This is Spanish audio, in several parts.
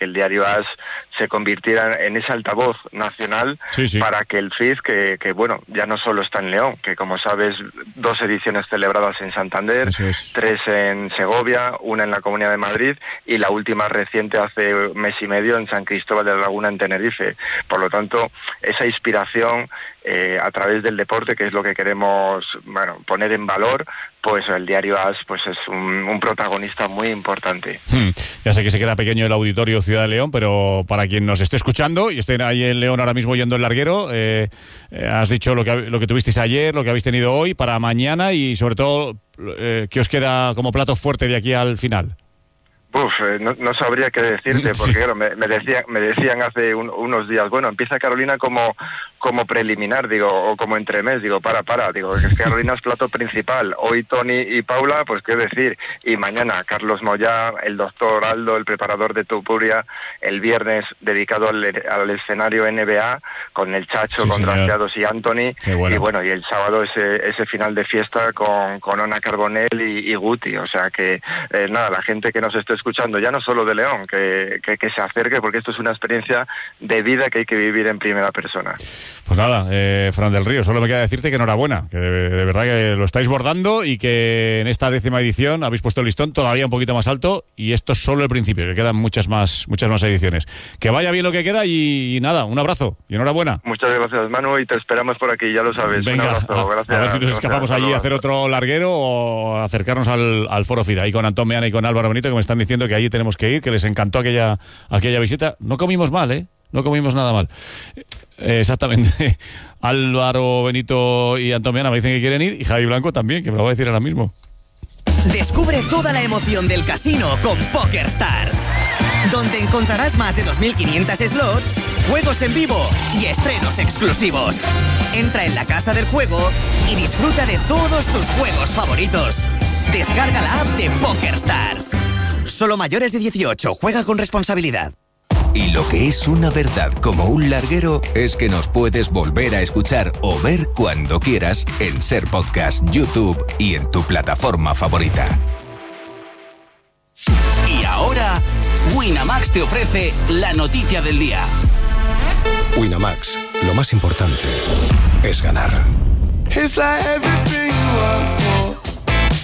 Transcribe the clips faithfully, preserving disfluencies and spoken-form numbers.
el diario A S se convirtiera en ese altavoz nacional sí, sí. para que el F I S, que, que bueno, ya no solo está en León, que como sabes, dos ediciones celebradas en Santander, es. tres en Segovia, una en la Comunidad de Madrid y la última reciente hace mes y medio en San Cristóbal de la Laguna, en Tenerife. Por lo tanto, esa inspiración eh, a través del deporte, que es lo que queremos, bueno, poner en valor, pues el diario A S pues es un, un protagonista muy importante. Hmm. Ya sé que se queda pequeño el auditorio Ciudad de León, pero para quien nos esté escuchando y estén ahí en León ahora mismo yendo el larguero, eh, eh, has dicho lo que, lo que tuvisteis ayer, lo que habéis tenido hoy, para mañana y sobre todo, eh, ¿qué os queda como plato fuerte de aquí al final? Uf, eh, no, no sabría qué decirte, porque claro, me, me, decían, me decían hace un, unos días, bueno, empieza Carolina como como preliminar, digo, o como entremés, digo, para, para, digo, es que Carolina es plato principal, hoy Tony y Paula, pues qué decir, y mañana Carlos Moyá, el doctor Aldo, el preparador de Tupuria, el viernes dedicado al, al escenario N B A, con el Chacho, sí, con Trasteados y Anthony, bueno. y bueno, y el sábado ese ese final de fiesta con, con Ona Carbonell y, y Guti, o sea que, eh, nada, la gente que nos esté escuchando, ya no solo de León, que, que, que se acerque, porque esto es una experiencia de vida que hay que vivir en primera persona. Pues nada, eh, Fran del Río, solo me queda decirte que enhorabuena, que de, de verdad que lo estáis bordando y que en esta décima edición habéis puesto el listón todavía un poquito más alto y esto es solo el principio, que quedan muchas más muchas más ediciones. Que vaya bien lo que queda y, y nada, un abrazo y enhorabuena. Muchas gracias, Manu, y te esperamos por aquí, ya lo sabes. Venga, un abrazo, a, gracias. A ver si nos escapamos gracias, allí a hacer otro larguero o acercarnos al, al Foro Fira, ahí con Antón Meana y con Álvaro Benito, que me están diciendo que allí tenemos que ir, que les encantó aquella, aquella visita. No comimos mal, ¿eh? No comimos nada mal. Eh, exactamente. Álvaro Benito y Antón Meana me dicen que quieren ir y Javi Blanco también, que me lo va a decir ahora mismo. Descubre toda la emoción del casino con PokerStars, donde encontrarás más de dos mil quinientos slots, juegos en vivo y estrenos exclusivos. Entra en la casa del juego y disfruta de todos tus juegos favoritos. Descarga la app de PokerStars. Solo mayores de dieciocho, juega con responsabilidad. Y lo que es una verdad como un larguero es que nos puedes volver a escuchar o ver cuando quieras en Ser Podcast, YouTube y en tu plataforma favorita. Y ahora, Winamax te ofrece la noticia del día. Winamax, lo más importante es ganar. It's like everything you want for.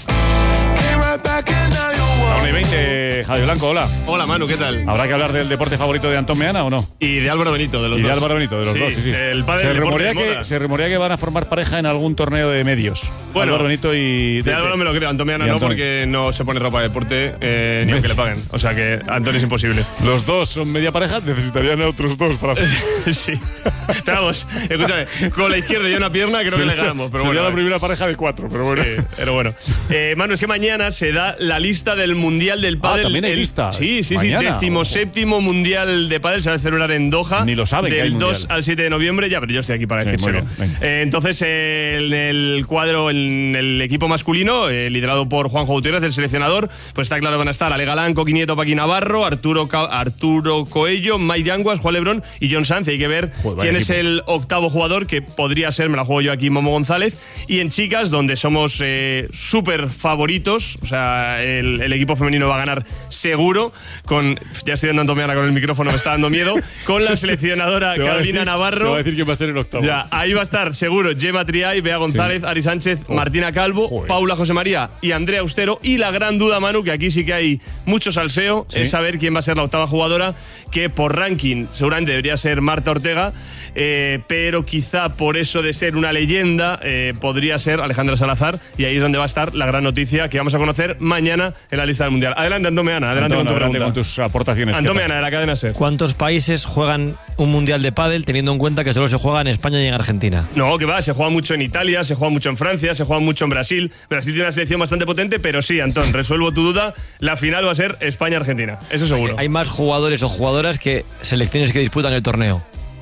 Came right back and now you want. uno y veinte, Javi Blanco, hola. Hola, Manu, ¿qué tal? ¿Habrá que hablar del deporte favorito de Antón Meana o no? Y de Álvaro Benito, de los y dos. Y de Álvaro Benito, de los sí, dos, sí, sí. El padre se, del rumorea deporte de que, se rumorea que van a formar pareja en algún torneo de medios. Bueno, Álvaro Benito y... De, de Álvaro me lo creo, Antón Meana no, porque no se pone ropa de deporte eh, ni aunque le paguen. O sea que Antón es imposible. Los dos son media pareja, necesitarían a otros dos para hacer. Sí. Pero vamos, escúchame, con la izquierda y una pierna creo sería, que le ganamos. Pero sería bueno, la primera pareja de cuatro, pero bueno. Sí, pero bueno. Eh, Manu, es que mañana se da la lista del Mundial del Pádel. Ah, también hay el, lista. Sí, sí, mañana. sí. Decimoséptimo Mundial de Pádel se va a celebrar en Doha. Ni lo saben que hay Del dos mundial. al siete de noviembre, ya, pero yo estoy aquí para sí, decírselo. Eh, entonces, eh, en el cuadro, en el equipo masculino, eh, liderado por Juanjo Gutiérrez, el seleccionador, pues está claro que van a estar Ale Galán, Coqui Nieto, Paqui Navarro, Arturo, Ca Arturo Coello, Mike Yanguas, Juan Lebrón y John Sanz. Hay que ver Joder, quién es el octavo jugador, que podría ser, me la juego yo aquí, Momo González. Y en chicas, donde somos eh, súper favoritos, o sea, el, el equipo femenino va a ganar seguro, con, ya estoy dando Meana con el micrófono, me está dando miedo, con la seleccionadora Carolina decir, Navarro. Te voy a decir quién va a ser el octavo. Ya, ahí va a estar seguro Gemma Triay, Bea González, sí. Ari Sánchez, oh. Martina Calvo, Joder. Paula José María y Andrea Austero. Y la gran duda, Manu, que aquí sí que hay mucho salseo, ¿sí? Es saber quién va a ser la octava jugadora, que por ranking seguramente debería ser Marta Ortega, eh, pero quizá por eso de ser una leyenda eh, podría ser Alejandra Salazar, y ahí es donde va a estar la gran noticia que vamos a conocer mañana en la lista del Mundial. Adelante, Antón Meana, adelante, Antón, con, tu adelante con tus aportaciones. Antón Meana, de la cadena SER. ¿Cuántos países juegan un Mundial de Pádel teniendo en cuenta que solo se juega en España y en Argentina? No, que va, se juega mucho en Italia, se juega mucho en Francia, se juega mucho en Brasil. Brasil tiene una selección bastante potente, pero sí, Antón, resuelvo tu duda, la final va a ser España-Argentina, eso seguro. Hay más jugadores o jugadoras que selecciones que disputan el torneo.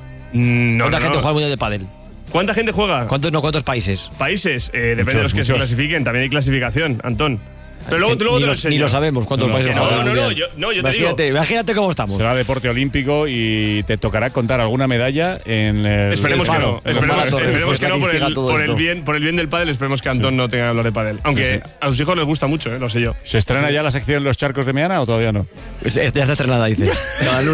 No, ¿Cuánta no, gente no. juega el Mundial de Pádel? ¿Cuánta gente juega? ¿Cuántos, no, cuántos países? Países, eh, depende muchos, de los que muchos. se clasifiquen, también hay clasificación, Antón. Pero luego, Que luego ni, te lo lo, enseño. ni lo sabemos cuántos No, no, países que no, juegan no, el no, Mundial. yo- no, yo te imagínate, digo. imagínate cómo estamos. Será deporte olímpico y te tocará contar alguna medalla en el. Esperemos el que faro, no, en los esperemos, maratones. esperemos que no por el, todo por, el esto. bien, por el bien del pádel, esperemos que Antón no tenga que hablar de pádel. Aunque Sí, sí. a sus hijos les gusta mucho, eh, lo sé yo. ¿Se estrena ya la sección Los Charcos de Meana o todavía no? Es- es- ya está estrenada, dice. Cada lunes.